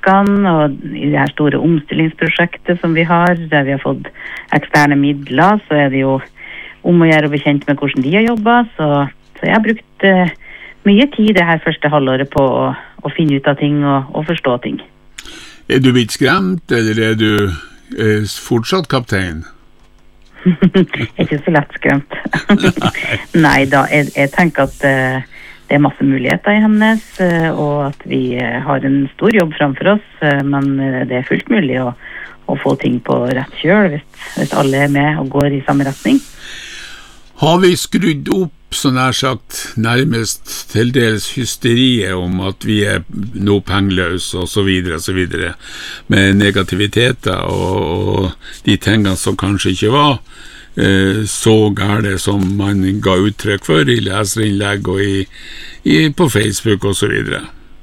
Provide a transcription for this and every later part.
fylkene, og i det her store omstillingsprosjektet som vi har, der vi har fått eksterne midler, så det jo om å gjøre å bli kjent med hvordan de har jobbet, så jeg har brukt mye tid det her første halvåret på å finne ut av ting og forstå ting. Du blitt skremt, eller du fortsatt kaptein? Ikke så lett skremt. Nei da, jeg tenker at det masse muligheter i hennes, og at vi har en stor jobb framfor oss, men det fullt mulig å få ting på rett kjøl hvis alle med og går i samme retning. Har vi skrudd opp, så nær sagt, nærmest til dels hysteriet om at vi nå pengeløse og så videre, med negativiteter og de tingene som kanskje ikke var så gærne som man ga uttrykk for i leserinnlegg og på Facebook og så videre?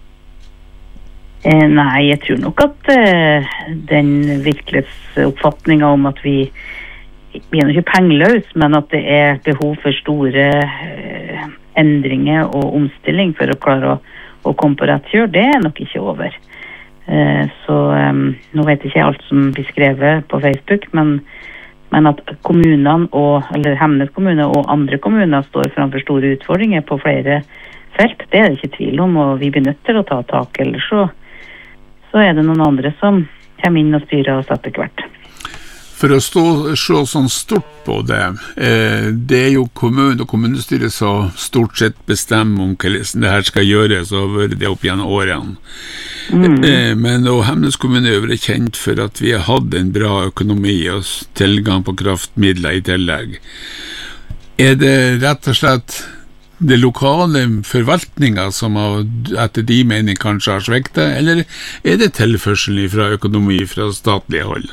Nei, jeg tror nok at den virkelighetsoppfatningen om at vi er ikke pengeløs, men at det behov for store endringer og omstilling for å klare å komme på rett kjør, det nok ikke over. Så nå vet jeg ikke alt som blir skrevet på Facebook, men at kommunene, eller Hemnes kommune og andre kommuner står framfor store utfordringer på flere felt, det det ikke tvil om, og vi blir nødt til å ta tak, eller så det noen andre som kommer inn og styrer oss etter hvert. For å slå sånn stort på det, det jo kommunen og kommunestyret så stort sett bestemmer om hvordan det her skal gjøres, og vært det opp gjennom årene. Men Hemnes kommune vært kjent for at vi har hatt en bra økonomi og tilgang på kraftmidler i tillegg. Det rett og slett det lokale forvaltningen som etter de mening kanskje har svektet, eller det tilførselen fra økonomi fra statlig hold?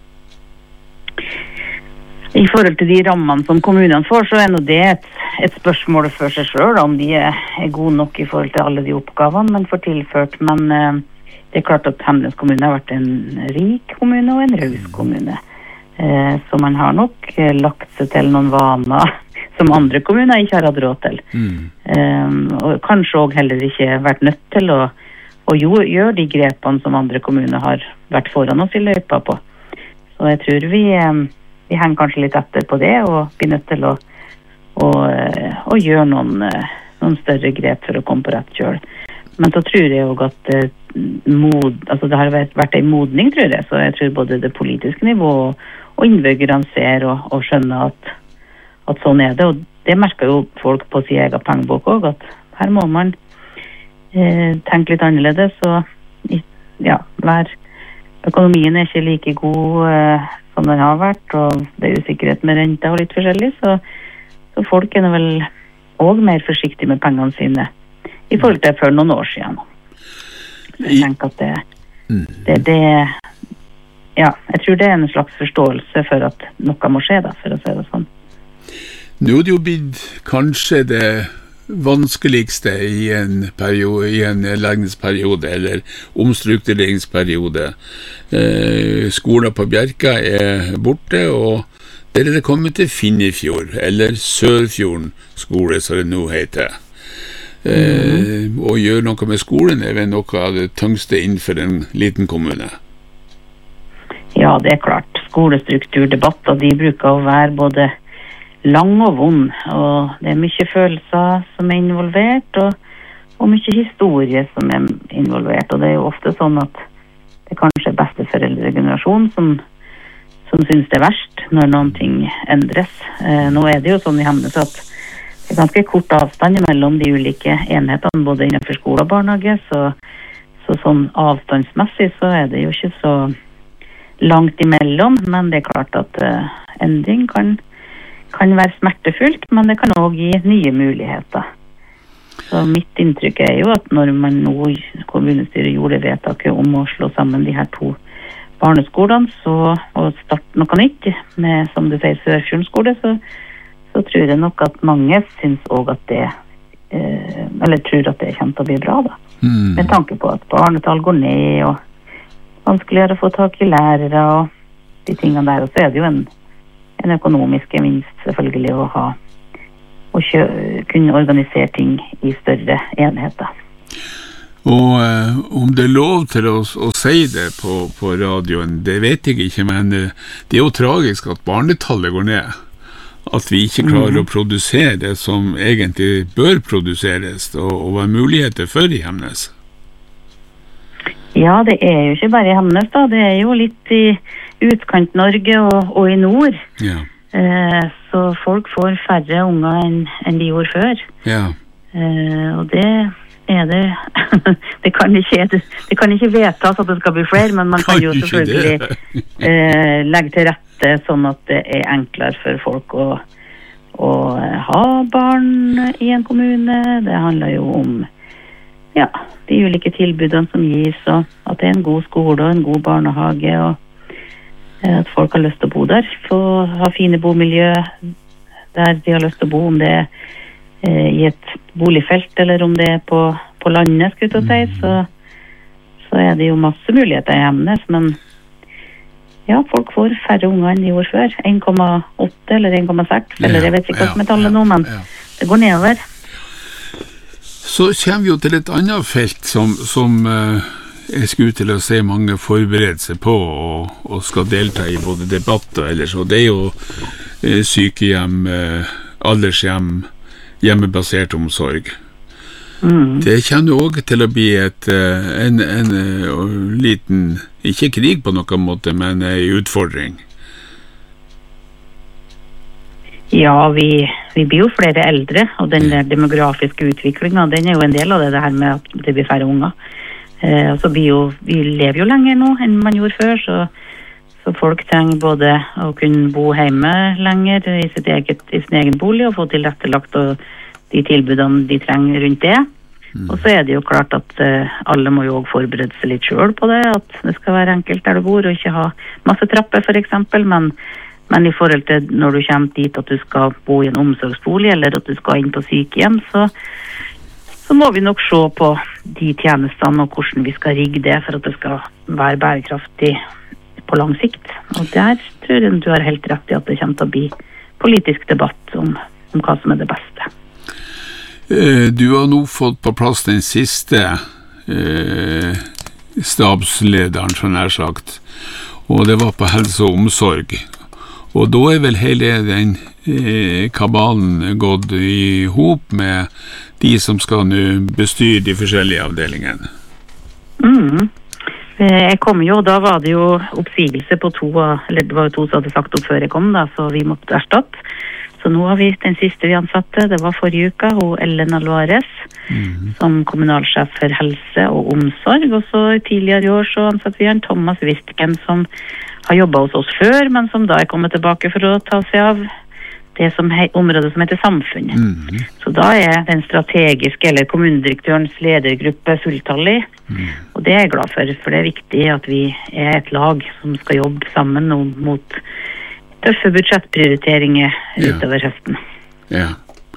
I forhold til de rammene som kommunene får, så nå det et spørsmål for seg selv, om de gode nok i forhold til alle de oppgavene man får tilført. Men det klart at Hemnes kommune har vært en rik kommune og en raus kommune. Så man har nok lagt seg til noen vaner som andre kommuner ikke har hatt råd til. Og kanskje også heller ikke vært nødt til å gjøre de grepene som andre kommuner har vært foran oss i løypa på. Så jeg tror vi henger kanskje litt etter på det, og blir nødt til å gjøre noen større grep for å komme på rett kjøl. Men så tror jeg også at det har vært en modning, tror jeg. Så jeg tror både det politiske nivået og innbyggerne ser og skjønner at sånn det. Og det merker jo folk på sin egen pengebok også, at her må man tenke litt annerledes. Og ja, økonomien ikke like god som den har vært, og det usikkerhet med renta og litt forskjellig, så folk nå vel også mer forsiktige med pengene sine i forhold til for noen år siden. Så jeg tenker at jeg tror det en slags forståelse for at noe må skje da, for å si det sånn. Nå det jo blitt kanskje det vanskeligste i en nedleggingsperiode eller omstruktureringsperiode. Skolen på Bjerka borte, og det kommet til Finnefjord, eller Sørfjorden skole, som det nå heter. Å gjøre noe med skolen vel noe av det tyngste innenfor en liten kommune. Ja, det klart. Skolestrukturdebatter, de bruker å være både lang og vond, og det mye følelser som involvert, og mye historie som involvert, og det jo ofte sånn at det kanskje besteforeldregenerasjon som synes det verst når noen ting endres. Nå det jo sånn i Hemnes at det ganske kort avstand mellom de ulike enhetene, både innenfor skole og barnehage, så sånn avstandsmessig så det jo ikke så langt imellom, men det klart at endring kan være smertefullt, men det kan også gi nye muligheter. Så mitt inntrykk jo at når man nå kommunestyret gjorde vedtaket om å slå sammen de her to barneskolene, og starte noe nytt med, som du sier, Sørfjorden skole, så tror jeg nok at mange synes også at eller tror at det kommer til å bli bra da. Med tanke på at barnetall går ned, og vanskeligere å få tak i lærere, og de tingene der, og så det jo en økonomisk gevinst selvfølgelig å kunne organisere ting i større enheter. Og om det lov til å si det på radioen, det vet jeg ikke, men det jo tragisk at barnetallet går ned. At vi ikke klarer å produsere det som egentlig bør produseres, og hva muligheter for i Hemnes. Ja, det jo ikke bare i Hemnes da, det jo litt i utkant-Norge og i nord. Ja. Så folk får færre unger enn de gjorde før. Ja. Og det det kan ikke vedtas at det skal bli flere, men man kan jo selvfølgelig legge til rette sånn at det enklere for folk å ha barn i en kommune. Det handler jo om de ulike tilbudene som gis, og at det en god skole og en god barnehage, og at folk har lyst til å bo der, ha fine bomiljø der de har lyst til å bo, om det i et boligfelt eller om det på landet, skulle jeg si, så det jo masse muligheter i Hemnes, men folk får færre unger enn de gjorde før, 1,8 eller 1,6, eller jeg vet ikke hva som tallet nå, men det går nedover. Så kommer vi jo til et annet felt som jeg skulle til å se mange forberede seg på og skal delta i både debatt og ellers, og det jo sykehjem, aldershjem, hjemmebasert omsorg. Det kommer jo også til å bli en liten, ikke krig på noen måte, men en utfordring. Ja, vi blir jo flere eldre, og den der demografiske utviklingen, den jo en del av det her med at det blir færre unger. Så vi lever jo lenger nå enn man gjorde før, så folk trenger både å kunne bo hjemme lenger i sin egen bolig og få tilrettelagt de tilbudene de trenger rundt det. Og så det jo klart at alle må jo også forberede seg litt selv på det, at det skal være enkelt der du bor og ikke ha masse trapper for eksempel, men i forhold til når du kommer dit at du skal bo i en omsorgsbolig eller at du skal inn på sykehjem, så må vi nok se på de tjenestene og hvordan vi skal rigge det for at det skal være bærekraftig på lang sikt. Og der tror jeg du har helt rett i at det kommer til å bli politisk debatt om hva som det beste. Du har nå fått på plass den siste stabslederen, som jeg har sagt, og det var på helse og omsorg. Og da vel hele den kabalen gått i hop med de som skal nå bestyre de forskjellige avdelingene. Jeg kom jo, da var det jo oppsigelse på det var jo 2 som hadde sagt opp før jeg kom da, så vi måtte erstatte. Så nå har vi den siste vi ansatte, det var forrige uke, og Ellen Alvarez, som kommunalsjef for helse og omsorg, og så tidligere i år så ansatte vi en Thomas Wistken, som har jobbet hos oss før, men som da kommet tilbake for å ta seg av det området som heter samfunnet. Så da den strategiske, eller kommunedirektørens ledergruppe fulltallig, og det jeg glad for det viktig at vi et lag som skal jobbe sammen mot tøffe budsjettprioriteringer utover høsten. Ja.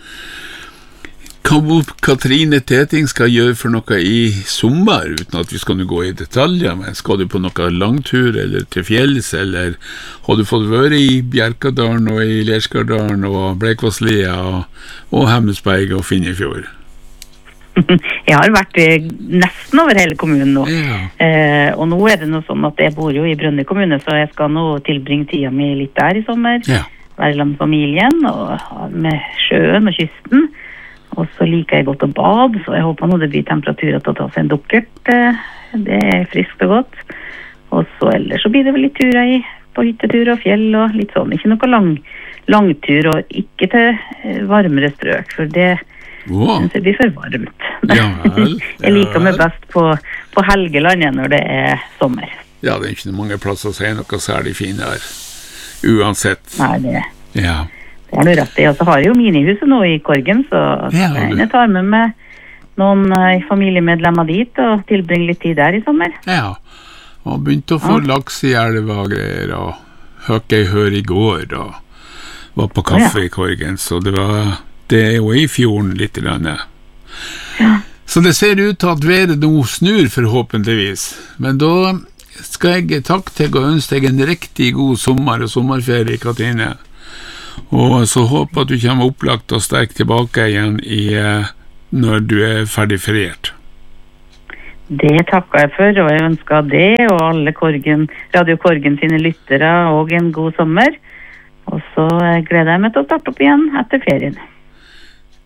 Hva Katrine Teting skal gjøre for noe i sommer, uten at vi skal gå i detaljer, men skal du på noe langtur eller til fjells, eller har du fått være i Bjerkadalen og i Lerskardalen og Bleikvasslia og Hemnesberg og Finnefjord? Jeg har vært nesten over hele kommunen nå. Og nå det noe sånn at jeg bor jo i Brønnøy kommune, så jeg skal nå tilbringe tida mi litt der i sommer. Være sammen med familien, og med sjøen og kysten. Og så liker jeg godt å bade, så jeg håper nå det blir temperaturer til å ta seg en dukkert. Det friskt og godt. Og så ellers så blir det vel litt turer på hyttetur og fjell og litt sånn. Ikke noe langtur, og ikke til varmere strøk, for det det blir for varmt. Jeg liker meg best på Helgeland når det sommer. Ja, det ikke mange plasser som noe særlig finere, uansett. Nei, det det du rett i. Og så har jeg jo minihuset nå i Korgen, så jeg tar med noen familiemedlemmer dit og tilbringer litt tid der i sommer. Ja, og begynte å få laks i elva og greier, og hørte jeg hør i går, og var på kaffe i Korgen, så det jo i fjorden litt grann. Så det ser ut til at været nå snur forhåpentligvis, men da skal jeg takke deg og ønske deg en riktig god sommer og sommerferie, Katrine, og så håper at du kommer opplagt og sterk tilbake igjen når du ferdig feriert. Det takker jeg for, og jeg ønsker det og alle Radio Korgen sine lyttere og en god sommer. Og så gleder jeg meg til å starte opp igjen etter ferien.